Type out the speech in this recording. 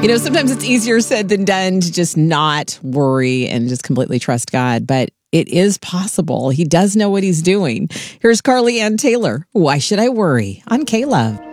Sometimes it's easier said than done to just not worry and just completely trust God, but it is possible. He does know what he's doing. Here's Carly Ann Taylor. Why should I worry? On K-Love.